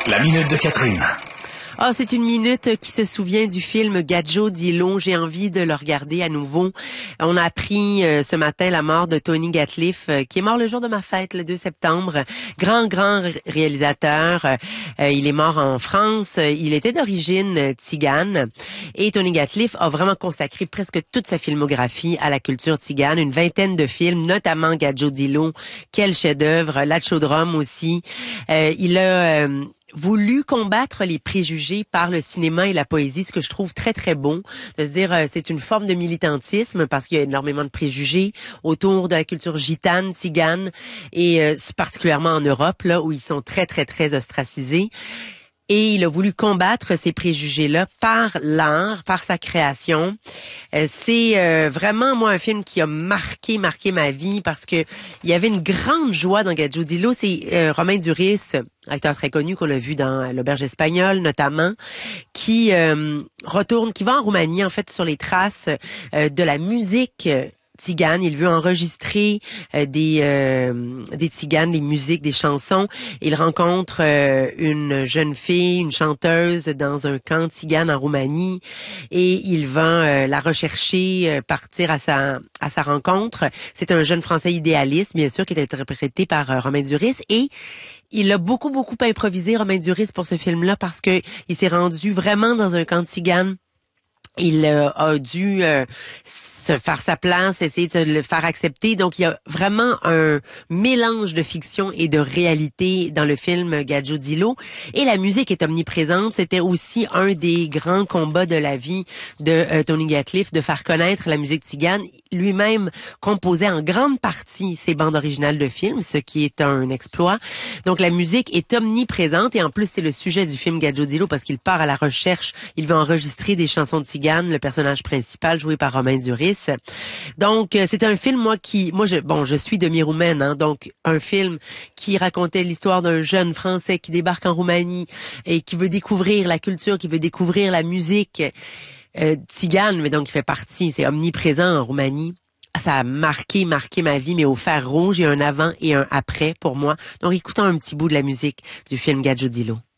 La minute de Catherine. Ah, c'est une minute qui se souvient du film Gadjo Dilo. J'ai envie de le regarder à nouveau. On a appris ce matin la mort de Tony Gatliff, qui est mort le jour de ma fête, le 2 septembre. Grand réalisateur. Il est mort en France. Il était d'origine tzigane. Et Tony Gatliff a vraiment consacré presque toute sa filmographie à la culture tzigane. Une vingtaine de films, notamment Gadjo Dilo. Quel chef-d'œuvre. La Chaudrome aussi. Il a voulu combattre les préjugés par le cinéma et la poésie, ce que je trouve très, très bon. De se dire, c'est une forme de militantisme parce qu'il y a énormément de préjugés autour de la culture gitane, tzigane, et particulièrement en Europe, là, où ils sont très, très, très ostracisés. Et il a voulu combattre ces préjugés-là par l'art, par sa création. C'est vraiment, moi, un film qui a marqué ma vie parce que il y avait une grande joie dans Gadjo Dilo. C'est Romain Duris, acteur très connu qu'on a vu dans L'Auberge espagnole notamment, qui qui va en Roumanie, en fait, sur les traces de la musique tzigane. Il veut enregistrer des tziganes, des musiques, des chansons. Il rencontre une jeune fille, une chanteuse dans un camp tzigane en Roumanie et il va la rechercher, partir à sa rencontre. C'est un jeune Français idéaliste, bien sûr, qui est interprété par Romain Duris et il a beaucoup improvisé, Romain Duris, pour ce film-là parce que il s'est rendu vraiment dans un camp tzigane. Il a dû se faire sa place, essayer de le faire accepter. Donc, il y a vraiment un mélange de fiction et de réalité dans le film Gadjo Dilo. Et la musique est omniprésente. C'était aussi un des grands combats de la vie de Tony Gatliff, de faire connaître la musique tzigane. Lui-même composait en grande partie ses bandes originales de films, ce qui est un exploit. Donc, la musique est omniprésente. Et en plus, c'est le sujet du film Gadjo Dilo parce qu'il part à la recherche. Il veut enregistrer des chansons de tzigane, le personnage principal joué par Romain Duris. Donc, c'est un film, je suis demi-roumaine, hein, donc un film qui racontait l'histoire d'un jeune Français qui débarque en Roumanie et qui veut découvrir la culture, qui veut découvrir la musique tzigane, mais donc il fait partie, c'est omniprésent en Roumanie. Ça a marqué ma vie, mais au fer rouge, il y a un avant et un après pour moi. Donc, écoutons un petit bout de la musique du film Gadjo Dilo.